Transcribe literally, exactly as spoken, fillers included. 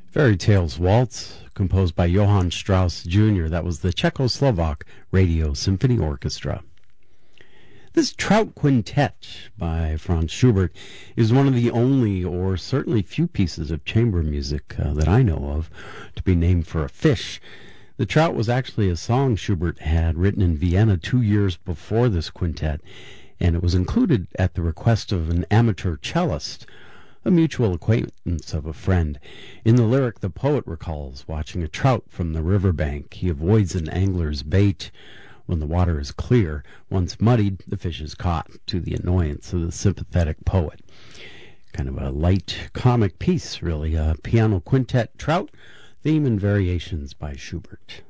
Fairy Tales Waltz, composed by Johann Strauss Junior That was the Czechoslovak Radio Symphony Orchestra. This Trout Quintet by Franz Schubert is one of the only, or certainly few, pieces of chamber music uh, that I know of to be named for a fish. The Trout was actually a song Schubert had written in Vienna two years before this quintet, and it was included at the request of an amateur cellist, a mutual acquaintance of a friend. In the lyric, the poet recalls watching a trout from the riverbank. He avoids an angler's bait. When the water is clear, once muddied, the fish is caught, to the annoyance of the sympathetic poet. Kind of a light comic piece, really. A piano quintet, Trout, theme and variations by Schubert.